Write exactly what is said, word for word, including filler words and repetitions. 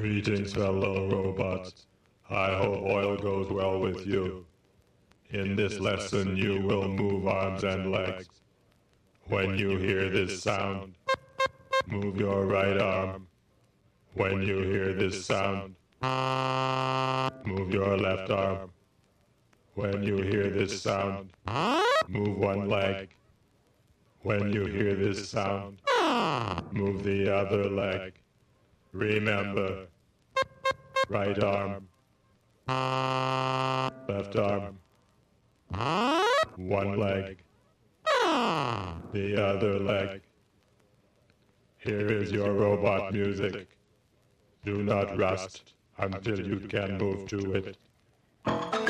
Greetings, fellow robots. I hope oil goes well with you. In this lesson, you will move arms and legs. When you hear this sound, move your right arm. When you hear this sound, move your left arm. When you hear this sound, move one leg. When you hear this sound, move the other leg. Remember, right arm, left arm, one leg, the other leg. Here is your robot music. Do not rust until you can move to it.